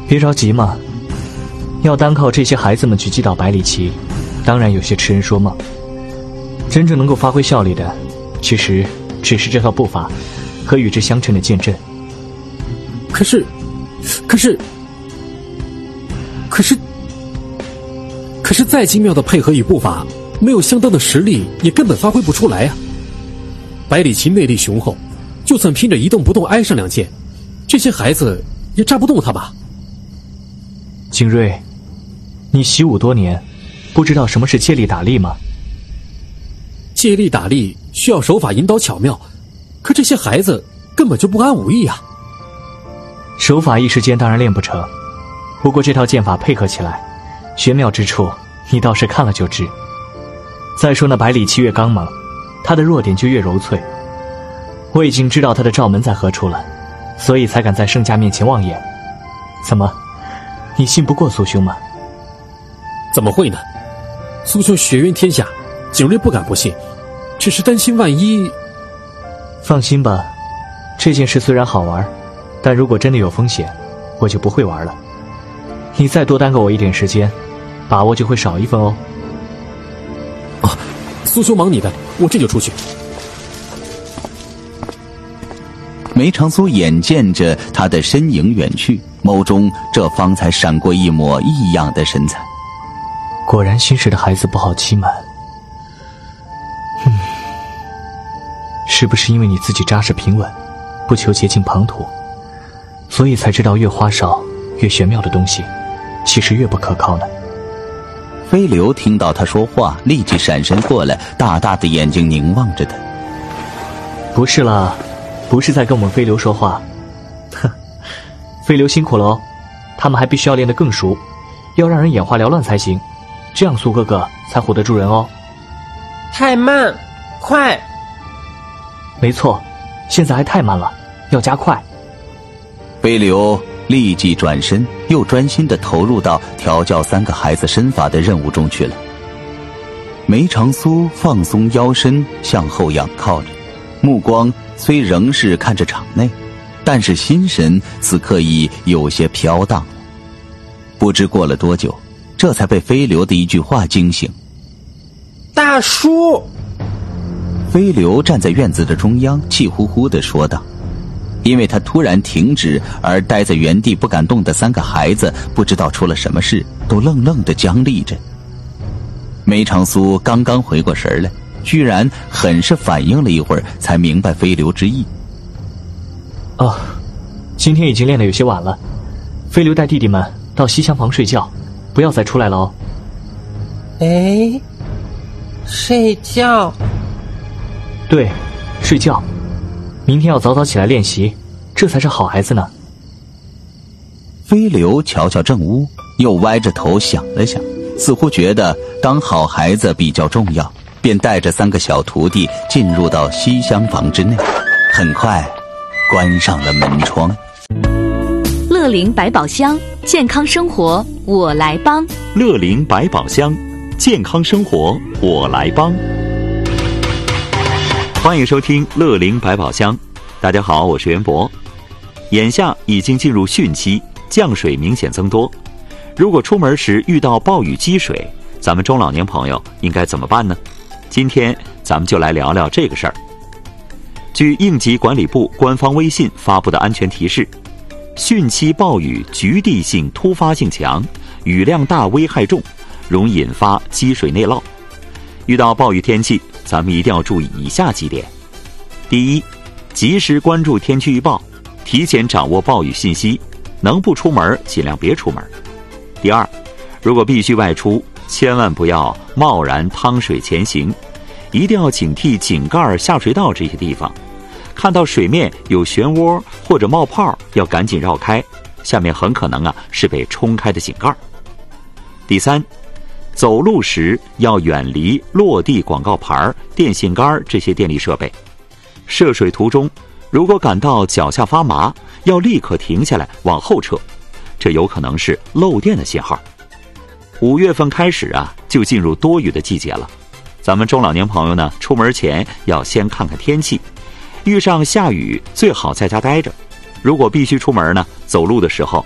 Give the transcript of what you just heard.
别着急嘛，要单靠这些孩子们去击倒百里奇，当然有些痴人说梦。真正能够发挥效力的，其实只是这套步法和与之相称的剑阵。 可是再精妙的配合与步伐，没有相当的实力也根本发挥不出来啊。百里奇内力雄厚，就算拼着一动不动挨上2剑，这些孩子也扎不动他吧。 景睿，你习武多年，不知道什么是借力打力吗？ 借力打力需要手法引导巧妙，可这些孩子根本就不谙武艺啊。 手法一时间当然练不成，不过这套剑法配合起来，玄妙之处你倒是看了就知。再说那百里奇越刚猛，他的弱点就越柔脆。我已经知道他的罩门在何处了，所以才敢在圣驾面前妄言。怎么，你信不过苏兄吗？ 怎么会呢？苏兄血冤天下，景睿不敢不信，只是担心万一。 放心吧，这件事虽然好玩，但如果真的有风险，我就不会玩了。你再多耽搁我一点时间，把握就会少一分哦。 苏兄忙你的，我这就出去。 梅长苏眼见着他的身影远去，眸中这方才闪过一抹异样的神采。 果然新时的孩子不好欺瞒。是不是因为你自己扎实平稳，不求捷径旁途，所以才知道越花哨越玄妙的东西其实越不可靠呢？ 飞流听到他说话，立即闪身过来，大大的眼睛凝望着他。 不是啦，不是在跟我们飞流说话。哼，飞流辛苦了哦，他们还必须要练得更熟，要让人眼花缭乱才行，这样苏哥哥才唬得住人哦。 太慢，快！ 没错，现在还太慢了，要加快。 飞流立即转身，又专心地投入到调教3个孩子身法的任务中去了。梅长苏放松腰身，向后仰靠着，目光虽仍是看着场内，但是心神此刻已有些飘荡了。不知过了多久，这才被飞流的一句话惊醒。 大叔！ 飞流站在院子的中央，气呼呼地说道。因为他突然停止而待在原地不敢动的3个孩子，不知道出了什么事，都愣愣地僵立着。梅长苏刚刚回过神来，居然很是反应了一会儿，才明白飞流之意。 今天已经练得有些晚了，飞流带弟弟们到西厢房睡觉，不要再出来了哦。 睡觉？ 对，睡觉。明天要早早起来练习，这才是好孩子呢。 飞流瞧瞧正屋，又歪着头想了想，似乎觉得当好孩子比较重要，便带着3个小徒弟进入到西厢房之内，很快关上了门窗。 乐龄百宝箱，健康生活我来帮。 乐龄百宝箱，健康生活我来帮。欢迎收听乐龄百宝箱。大家好，我是袁博。眼下已经进入汛期，降水明显增多。如果出门时遇到暴雨积水，咱们中老年朋友应该怎么办呢？今天咱们就来聊聊这个事儿。据应急管理部官方微信发布的安全提示，汛期暴雨局地性突发性强，雨量大危害重，容易引发积水内涝。遇到暴雨天气，咱们一定要注意以下几点。第一，及时关注天气预报，提前掌握暴雨信息，能不出门尽量别出门。第二，如果必须外出，千万不要贸然趟水前行，一定要警惕井盖、下水道这些地方。看到水面有漩涡或者冒泡，要赶紧绕开，下面很可能是被冲开的井盖。第三，走路时要远离落地广告牌、电线杆这些电力设备。涉水途中，如果感到脚下发麻，要立刻停下来往后撤，这有可能是漏电的信号。5月份开始就进入多雨的季节了。咱们中老年朋友呢，出门前要先看看天气，遇上下雨最好在家待着。如果必须出门呢，走路的时候